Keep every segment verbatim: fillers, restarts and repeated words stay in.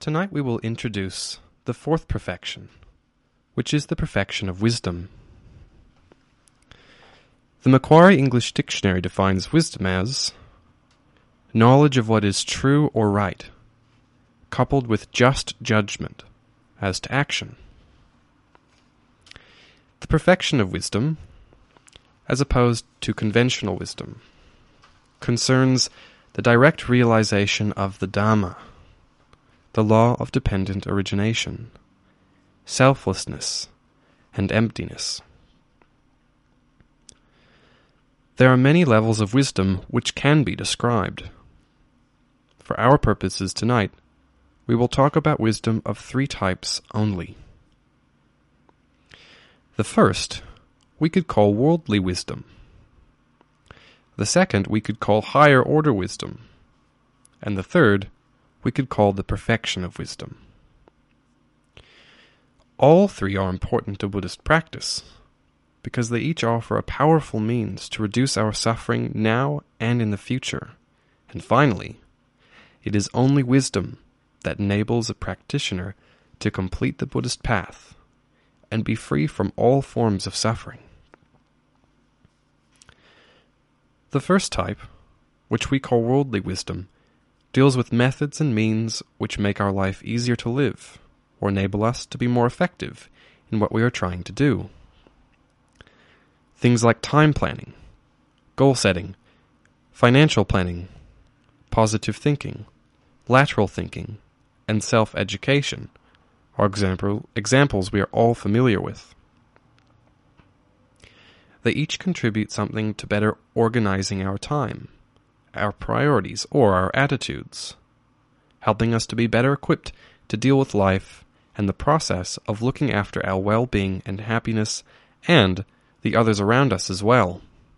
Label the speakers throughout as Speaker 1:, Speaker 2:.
Speaker 1: Tonight we will introduce the fourth perfection, which is the perfection of wisdom. The Macquarie English Dictionary defines wisdom as knowledge of what is true or right, coupled with just judgment as to action. The perfection of wisdom, as opposed to conventional wisdom, concerns the direct realization of the Dhamma, the law of dependent origination, selflessness, and emptiness. There are many levels of wisdom which can be described. For our purposes tonight, we will talk about wisdom of three types only. The first we could call worldly wisdom. The second we could call higher order wisdom. And the third we could call the perfection of wisdom. All three are important to Buddhist practice, because they each offer a powerful means to reduce our suffering now and in the future. And finally, it is only wisdom that enables a practitioner to complete the Buddhist path and be free from all forms of suffering. The first type, which we call worldly wisdom, deals with methods and means which make our life easier to live or enable us to be more effective in what we are trying to do. Things like time planning, goal setting, financial planning, positive thinking, lateral thinking, and self-education are example, examples we are all familiar with. They each contribute something to better organizing our time, our priorities, or our attitudes, helping us to be better equipped to deal with life and the process of looking after our well-being and happiness and the others around us as well.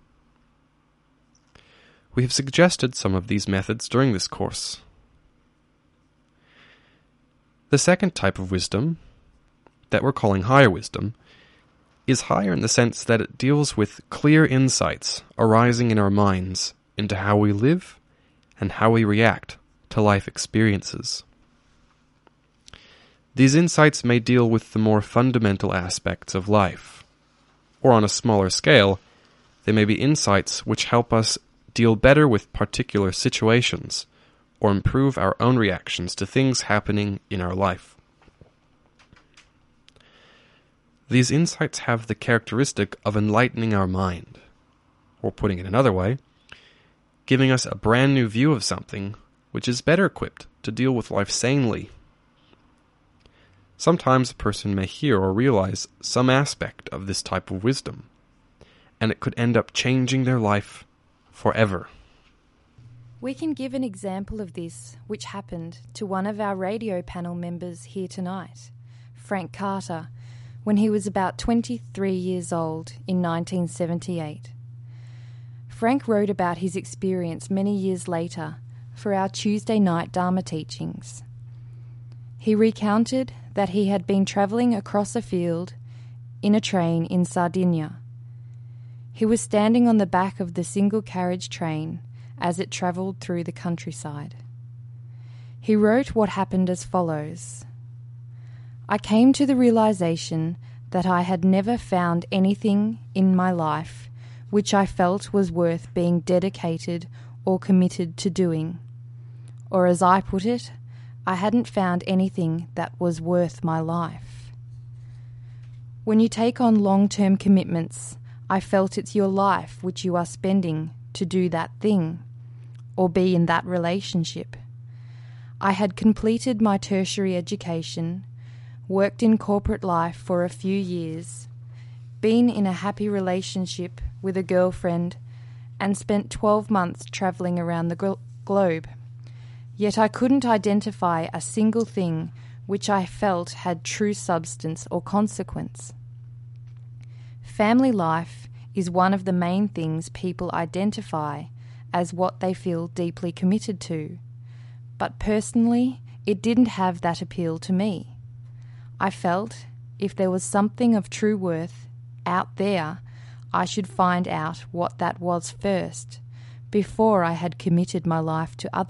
Speaker 1: We have suggested some of these methods during this course. The second type of wisdom, that we're calling higher wisdom, is higher in the sense that it deals with clear insights arising in our minds into how we live and how we react to life experiences. These insights may deal with the more fundamental aspects of life, or on a smaller scale, they may be insights which help us deal better with particular situations or improve our own reactions to things happening in our life. These insights have the characteristic of enlightening our mind, or putting it another way, giving us a brand new view of something which is better equipped to deal with life sanely. Sometimes a person may hear or realize some aspect of this type of wisdom, and it could end up changing their life forever.
Speaker 2: We can give an example of this which happened to one of our radio panel members here tonight, Frank Carter, when he was about twenty-three years old in nineteen seventy-eight. Frank wrote about his experience many years later for our Tuesday night Dharma teachings. He recounted that he had been travelling across a field in a train in Sardinia. He was standing on the back of the single-carriage train as it travelled through the countryside. He wrote what happened as follows: I came to the realisation that I had never found anything in my life which I felt was worth being dedicated or committed to doing. Or as I put it, I hadn't found anything that was worth my life. When you take on long-term commitments, I felt it's your life which you are spending to do that thing, or be in that relationship. I had completed my tertiary education, worked in corporate life for a few years, been in a happy relationship with a girlfriend, and spent twelve months travelling around the glo- globe. Yet I couldn't identify a single thing which I felt had true substance or consequence. Family life is one of the main things people identify as what they feel deeply committed to, but personally, it didn't have that appeal to me. I felt if there was something of true worth out there, I should find out what that was first, before I had committed my life to others.